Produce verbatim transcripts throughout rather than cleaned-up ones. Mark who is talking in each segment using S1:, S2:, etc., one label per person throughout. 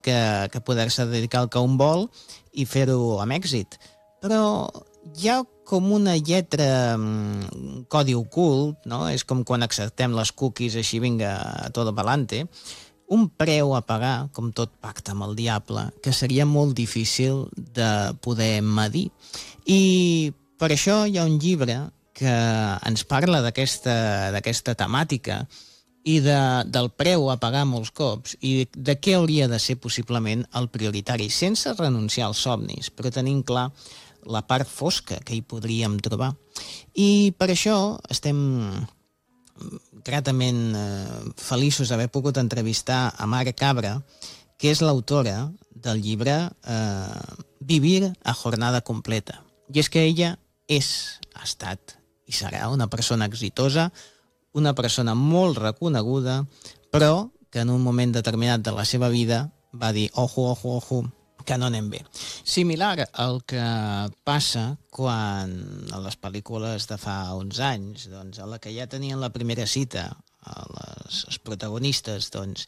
S1: que, que poder-se dedicar al que un vol i fer-ho amb èxit. Però hi ha com una lletra, un codi ocult, no? És com quan acceptem les cookies, així vinga, tot pa'lante, un preu a pagar, com tot pacte amb el diable, que seria molt difícil de poder medir. I per això hi ha un llibre que ens parla d'aquesta d'aquesta temàtica i de, del preu a pagar molts cops i de què hauria de ser possiblement el prioritari, sense renunciar als somnis, però tenint clar la part fosca que hi podríem trobar. I per això estem gratament eh, feliços d'haver pogut entrevistar a Mar Cabra, que és l'autora del llibre eh, Vivir a jornada completa. I és que ella és, ha estat i serà una persona exitosa, una persona molt reconeguda, però que en un moment determinat de la seva vida va dir ojo, ojo, ojo, que no anem bé. Similar al que passa quan a les pel·lícules de fa uns anys, doncs, a la que ja tenien la primera cita, a les, els protagonistes, doncs,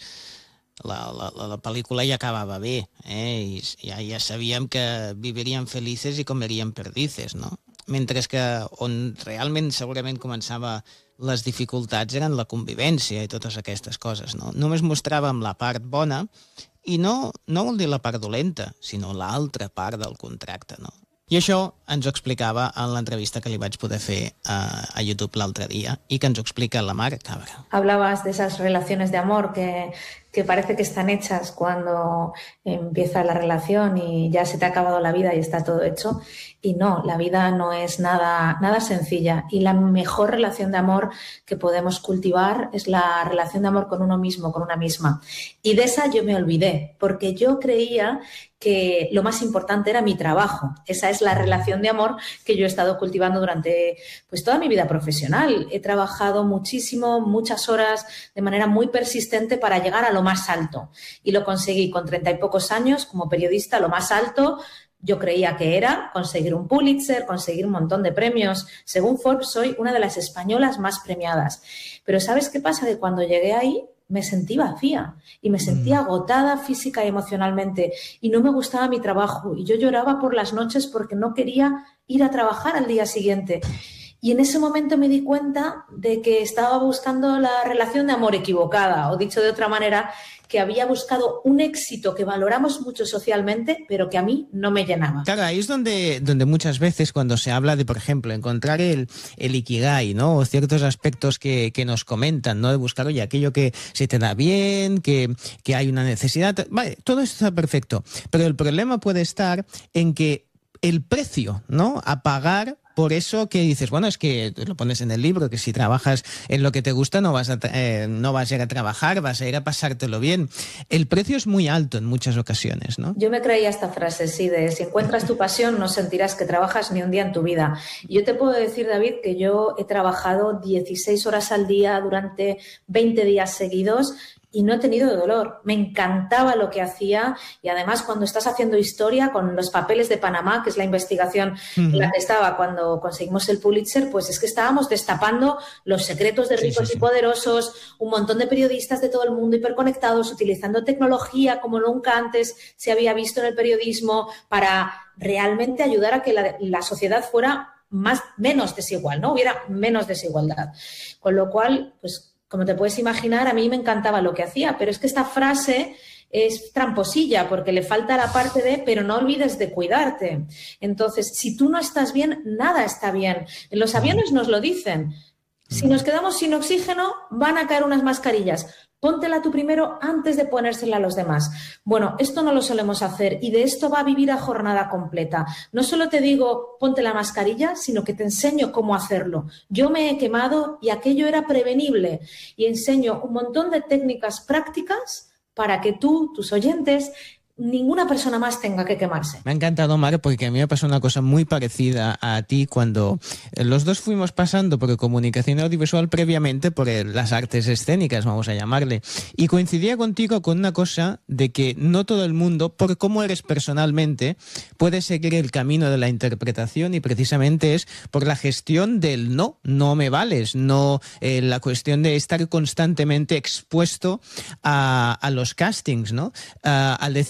S1: la, la, la pel·lícula ja acabava bé, eh? I ja, ja sabíem que vivirien felices i comerien perdices, no? Mentre que on realment segurament començava les dificultats eren la convivència i totes aquestes coses, no? Només mostràvem la part bona i no, no vol dir la part dolenta, sinó l'altra part del contracte, no? I això ens ho explicava en l'entrevista que li vaig poder fer a, a YouTube l'altre dia i que ens ho explica la Mar Cabra.
S2: Hablabas de esas relaciones de amor que, que parece que están hechas cuando empieza la relación y ya se te ha acabado la vida y está todo hecho. Y no, la vida no es nada, nada sencilla. Y la mejor relación de amor que podemos cultivar es la relación de amor con uno mismo, con una misma. Y de esa yo me olvidé, porque yo creía que lo más importante era mi trabajo. Esa es la relación de amor que yo he estado cultivando durante pues, toda mi vida profesional. He trabajado muchísimo, muchas horas, de manera muy persistente para llegar a lo más alto. Y lo conseguí con treinta y pocos años como periodista, lo más alto. Yo creía que era conseguir un Pulitzer, conseguir un montón de premios. Según Forbes, soy una de las españolas más premiadas. Pero ¿sabes qué pasa? Que cuando llegué ahí me sentí vacía y me sentía agotada física y emocionalmente y no me gustaba mi trabajo y yo lloraba por las noches porque no quería ir a trabajar al día siguiente. Y en ese momento me di cuenta de que estaba buscando la relación de amor equivocada, o dicho de otra manera, que había buscado un éxito que valoramos mucho socialmente, pero que a mí no me llenaba.
S1: Claro, ahí es donde, donde muchas veces cuando se habla de, por ejemplo, encontrar el, el ikigai, ¿no? O ciertos aspectos que, que nos comentan, ¿no? De buscar, oye, aquello que se te da bien, que, que hay una necesidad. Vale, todo esto está perfecto, pero el problema puede estar en que el precio, ¿no? A pagar por eso que dices, bueno, es que lo pones en el libro, que si trabajas en lo que te gusta no vas a, eh, no vas a ir a trabajar, vas a ir a pasártelo bien. El precio es muy alto en muchas ocasiones, ¿no?
S2: Yo me creía esta frase, sí, de si encuentras tu pasión no sentirás que trabajas ni un día en tu vida. Y yo te puedo decir, David, que yo he trabajado dieciséis horas al día durante veinte días seguidos y no he tenido dolor. Me encantaba lo que hacía y además cuando estás haciendo historia con los papeles de Panamá, que es la investigación uh-huh. en la que estaba cuando conseguimos el Pulitzer, pues es que estábamos destapando los secretos de ricos sí, sí, sí. y poderosos, un montón de periodistas de todo el mundo hiperconectados, utilizando tecnología como nunca antes se había visto en el periodismo para realmente ayudar a que la, la sociedad fuera más, menos desigual, ¿no? Hubiera menos desigualdad. Con lo cual, pues como te puedes imaginar, a mí me encantaba lo que hacía, pero es que esta frase es tramposilla porque le falta la parte de pero no olvides de cuidarte. Entonces, si tú no estás bien, nada está bien. En los aviones nos lo dicen. Si nos quedamos sin oxígeno, van a caer unas mascarillas. Póntela tú primero antes de ponérsela a los demás. Bueno, esto no lo solemos hacer y de esto va a vivir a jornada completa. No solo te digo ponte la mascarilla, sino que te enseño cómo hacerlo. Yo me he quemado y aquello era prevenible y enseño un montón de técnicas prácticas para que tú, tus oyentes, ninguna persona más tenga que quemarse.
S1: Me ha encantado, Mar, porque a mí me pasó una cosa muy parecida a ti cuando los dos fuimos pasando por comunicación audiovisual previamente por el, las artes escénicas, vamos a llamarle, y coincidía contigo con una cosa de que no todo el mundo, por cómo eres personalmente, puede seguir el camino de la interpretación y precisamente es por la gestión del no, no me vales, no eh, la cuestión de estar constantemente expuesto a, a los castings, ¿no? Uh, al decir